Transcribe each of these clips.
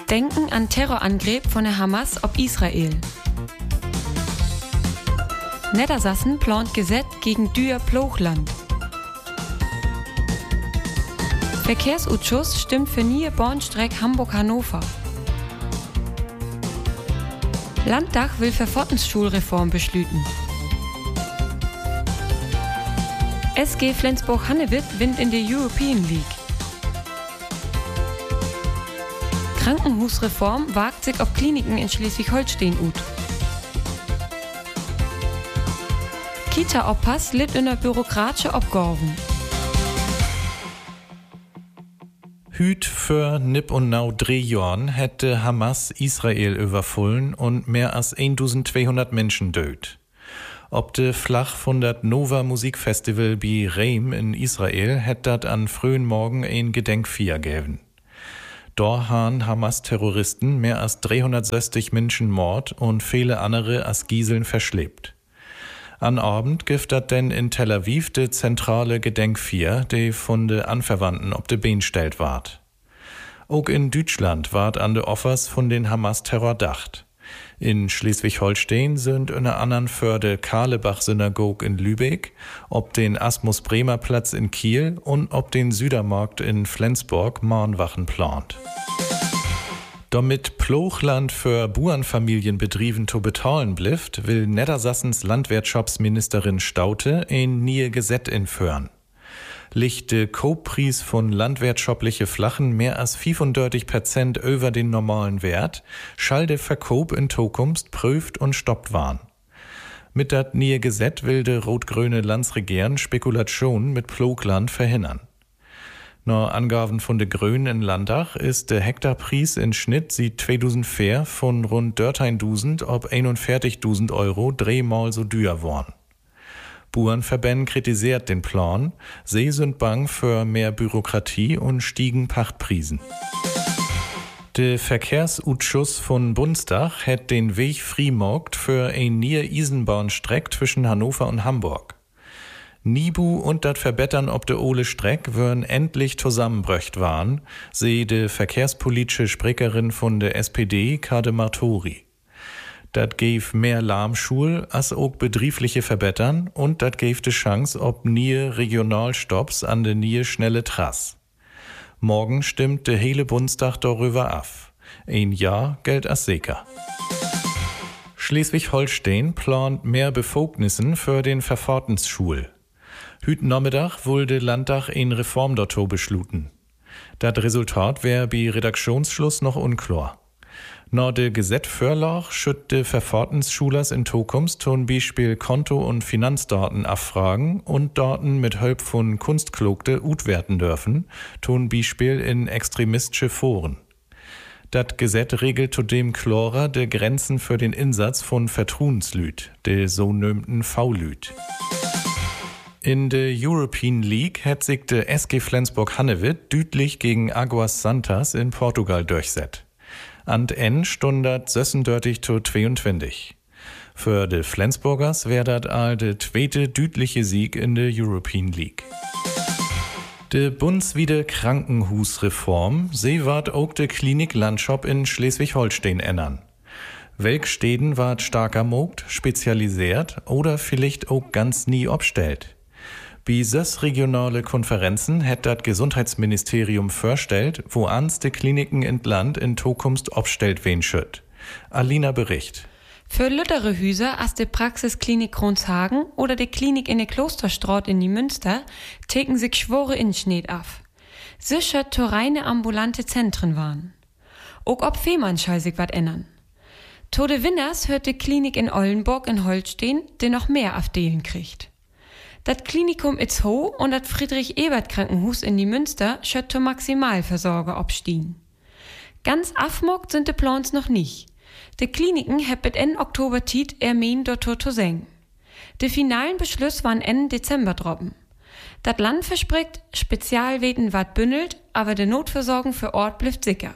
Denken an Terrorangriff von der Hamas auf Israel. Niedersachsen plant Gesetz gegen Dür-Plochland. Verkehrsausschuss stimmt für neue Bahnstrecke Hamburg-Hannover. Landtag will Verfahrensschulreform beschlüten. SG Flensburg-Handewitt winnt in der European League. Krankenhausreform wagt sich auf Kliniken in Schleswig-Holstein ut. Kita-Oppass litt unter bürokratische Abgaben. Hüt für nip und nau 3 Jahren hätte Hamas Israel überfallen und mehr als 1200 Menschen död. Ob de Flach von dat Nova Musikfestival bei Reim in Israel hätt dat an frühen Morgen ein Gedenkfeier geben. Da han Hamas-Terroristen mehr als 360 Menschen Mord und viele andere als Gieseln verschleppt. An Abend gibt dat denn in Tel Aviv de zentrale Gedenkfeier, die von de Anverwandten ob de Bein stellt ward. Auch in Deutschland ward an de Offers von den Hamas-Terror dacht. In Schleswig-Holstein sind unter anderem für de Karlebach-Synagog in Lübeck, ob den Asmus-Bremer-Platz in Kiel und ob den Südermarkt in Flensburg Mahnwachen plant. Damit Plochland für Bauernfamilienbetrieben zu bezahlen blifft, will Niedersassens Landwirtschaftsministerin Staute ein nie Gesetz inführen. Liegt de Kaufpreis von landwirtschaftliche Flachen mehr als 35% über den normalen Wert, schall de Verkauf in Zukunft prüft und stoppt waren. Mit dat nie Gesetz will de rot-grüne Landsregierung Spekulationen mit Plochland verhindern. Nach Angaben von de Grünen in Landtag ist der Hektarpreis in Schnitt seit 2004 von rund 13.000 auf 41.000 Euro dreimal so teuer worden. Bauernverbände kritisiert den Plan, sie sind bang für mehr Bürokratie und stiegen Pachtprisen. Der Verkehrsausschuss von Bundestag hat den Weg friemogt für ein neue Eisenbahnstreck zwischen Hannover und Hamburg. Nibu und dat Verbessern ob de ole Streck würden endlich zusammenbröcht waren, sehe de verkehrspolitische Sprecherin von der SPD, Kade Martori. Dat gäf mehr Lahmschul als auch betriebliche Verbessern und dat gäf de Chance ob nie Regionalstopps an de nie schnelle Trass. Morgen stimmt de hele Bundestag darüber ab. Ein Jahr gilt als sicher. Schleswig-Holstein plant mehr Befugnissen für den Verfahrensschul. Hüt Nachmittag wollte Landtag ein Reform dazu beschluten. Das Resultat wäre bei Redaktionsschluss noch unklar. Nach de Gesetzvorlage schütt de Verfahrensschulers in Zukunft zum Beispiel Konto- und Finanzdaten abfragen und Daten mit Hilfe von Kunstklogte utwerten dürfen, zum Beispiel in extremistische Foren. Das Gesetz regelt zudem klarer de Grenzen für den Einsatz von Vertrauenslüt, de sogenannten V-Lüt. In der European League hat sich der SG Flensburg-Handewitt deutlich gegen Águas Santas in Portugal durchsetzt. An N stundert 36:22. Für de Flensburgers wär dat all de zweite deutliche Sieg in der European League. De bundeswiede Krankenhusreform, sie ward auch de Klinik-Landschap in Schleswig-Holstein ändern. Welk Städten ward starker mogt, spezialisiert oder vielleicht auch ganz nie obstellt. Bei 6 regionale Konferenzen hätt das Gesundheitsministerium vorstellt, wo ans de Kliniken in Land in Zukunft obstellt wen schütt. Alina Bericht. Für lüttere Hüser als die Praxisklinik Kronshagen oder die Klinik in der Klosterstraat in die Münster teken sich schwore Inschnitt af. Sicher to reine ambulante Zentren waren. Auch ob Fehmarnschei sich wat ändern. To de Winners hört die Klinik in Oldenburg in Holstein, die noch mehr Afdeelen kriegt. Das Klinikum Itzho und das Friedrich-Ebert-Krankenhus in die Münster schött zur Maximalversorger abstiegen. Ganz afmogt sind die Plans noch nicht. Die Kliniken hebben Ende Oktober Tiet ermeen dort zu senken. Die finalen Beschluss waren Ende Dezember droppen. Das Land verspricht, Spezialweten ward bündelt, aber die Notversorgung für Ort bleibt sicher.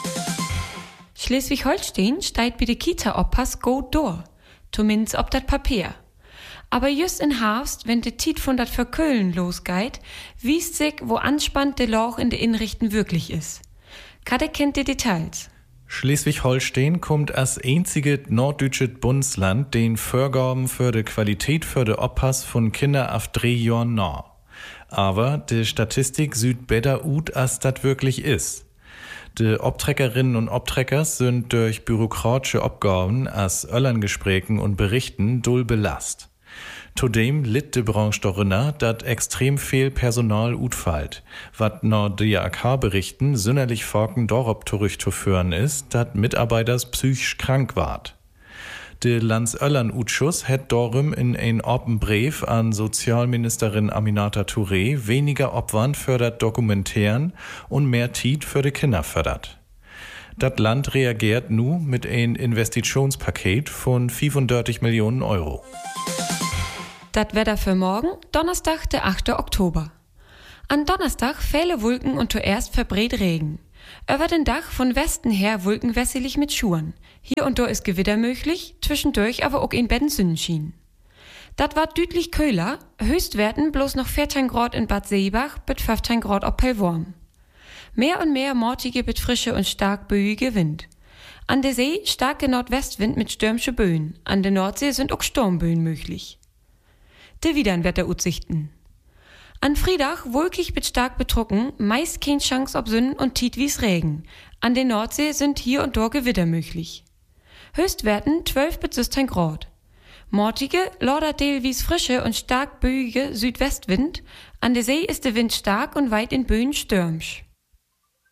Schleswig-Holstein steigt bei der Kita-Oppass gut durch, zumindest ob das Papier. Aber just in Herbst, wenn die Tiet von dat Verköln losgeht, wiest sich, wo anspannt de Loch in de Inrichten wirklich ist. Kade kennt die Details. Schleswig-Holstein kommt als einzige norddeutsche Bundesland den Vorgaben für die Qualität für den Oppass von Kindern auf 3 Jahren nah. Aber die Statistik sieht besser aus, als das wirklich ist. Die Obtreckerinnen und Obtrecker sind durch bürokratische Abgaben als Öllern-Gesprächen und Berichten doll belastet. Zudem litt die Branche darunter, dass extrem viel Personal utfällt, was nach DRK-Berichten sonderlich Forken darauf zurückzuführen ist, dass Mitarbeiter psychisch krank ward. Der Landsöllern-Utschuss hat darum in ein open Brief an Sozialministerin Aminata Touré weniger Aufwand für das Dokumentieren und mehr Zeit für die Kinder fördert. Das Land reagiert nun mit einem Investitionspaket von 35 Millionen Euro. Das Wetter für morgen, Donnerstag, der 8. Oktober. An Donnerstag fälle Wolken und zuerst verbret Regen. Über den Dach von Westen her wolkenwässelig mit Schuhen. Hier und da ist Gewitter möglich, zwischendurch aber auch in Betten Sonnenschein. Das war deutlich kühler, Höchstwerten bloß noch 14 Grad in Bad Seebach bis 15 Grad auf Pellworm. Mehr und mehr mortige mit frische und stark böige Wind. An der See starke Nordwestwind mit stürmische Böen. An der Nordsee sind auch Sturmböen möglich. Die Widernwetteraussichten. An Freitag wolkig bis stark betrocken, meist keine Chance auf Sünnen und Tidwies Regen. An der Nordsee sind hier und da Gewitter möglich. Höchstwerten 12 bis 16 Grad. Mortige, Lorderdelwies frische und stark böige Südwestwind. An der See ist der Wind stark und weit in Böen stürmisch.